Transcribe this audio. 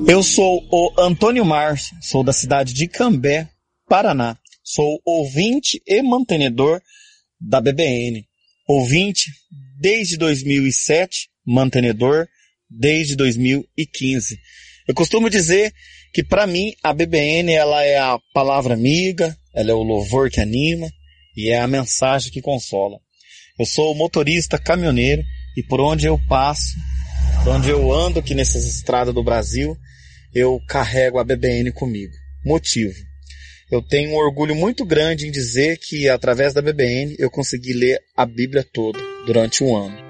Eu sou o Antônio Márcio, sou da cidade de Cambé, Paraná. Sou ouvinte e mantenedor da BBN. Ouvinte desde 2007, mantenedor desde 2015. Eu costumo dizer que para mim a BBN ela é a palavra amiga, ela é o louvor que anima e é a mensagem que consola. Eu sou motorista caminhoneiro e por onde eu passo, por onde eu ando aqui nessas estradas do Brasil, eu carrego a BBN comigo. Motivo: eu tenho um orgulho muito grande em dizer que através da BBN eu consegui ler a Bíblia toda durante um ano.